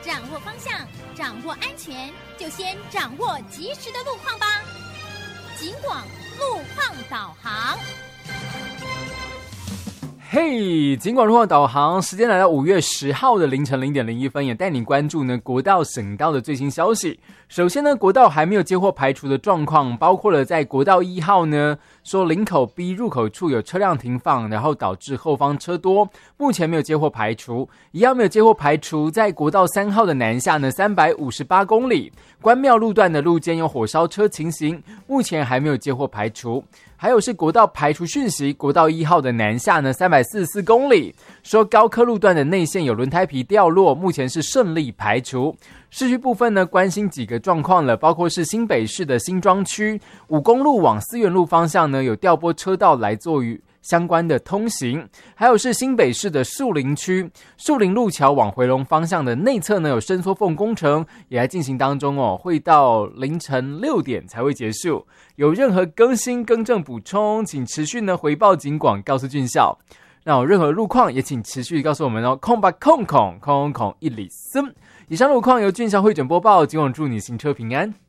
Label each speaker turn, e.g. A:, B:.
A: 掌握方向，掌握安全，就先掌握及时的路况吧。警广路况导航。
B: 嘿，警广路况导航，时间来到5月10号的凌晨0点01分，也带你关注呢国道、省道的最新消息。首先呢，国道还没有接获排除的状况，包括了在国道1号呢，说林口 B 入口处有车辆停放，然后导致后方车多，目前没有接获排除。一样没有接获排除，在国道3号的南下呢358公里，关庙路段的路肩有火烧车情形，目前还没有接获排除。还有是国道排除讯息，国道1号的南下呢344公里，说高科路段的内线有轮胎皮掉落，目前是顺利排除。市区部分呢，关心几个状况了，包括是新北市的新庄区5公路往思源路方向呢有调拨车道来做与相关的通行，还有是新北市的树林区树林路桥往回龙方向的内侧呢有伸缩缝工程也在进行当中哦，会到凌晨6点才会结束。有任何更新更正补充，请持续呢回报警广告诉俊孝。那有任何路况也请持续告诉我们哦，空吧空空空空一里森。以上路况由俊孝汇整播报，警广祝你行车平安。